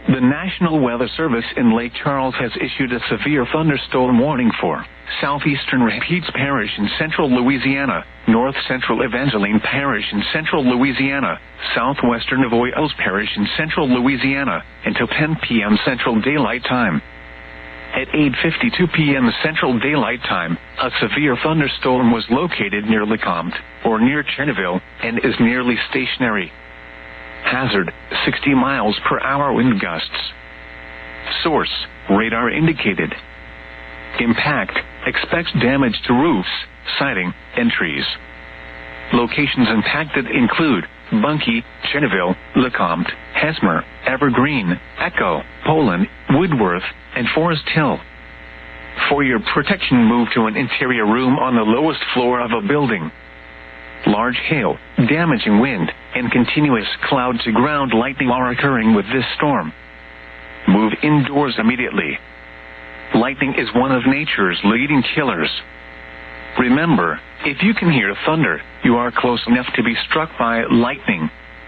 The National Weather Service in Lake Charles has issued a severe thunderstorm warning for southeastern Rapides Parish in central Louisiana, north-central Evangeline Parish in central Louisiana, southwestern Avoyelles Parish in central Louisiana, until 10 p.m. Central Daylight Time. At 8:52 p.m. Central Daylight Time, a severe thunderstorm was located near LeCompte, or near Cherniville, and is nearly stationary. Hazard, 60 miles per hour wind gusts. Source, radar indicated. Impact, expects damage to roofs, siding, and trees. Locations impacted include Bunkie, Cherniville, LeCompte, Hesmer, Evergreen, Echo, Poland, Woodworth, and Forest Hill. For your protection, move to an interior room on the lowest floor of a building. Large hail, damaging wind, and continuous cloud-to-ground lightning are occurring with this storm. Move indoors immediately. Lightning is one of nature's leading killers. Remember, if you can hear thunder, you are close enough to be struck by lightning.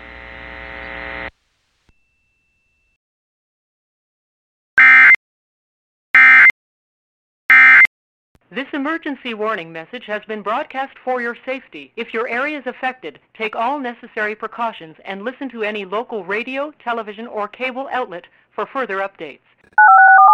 This emergency warning message has been broadcast for your safety. If your area is affected, take all necessary precautions and listen to any local radio, television, or cable outlet for further updates.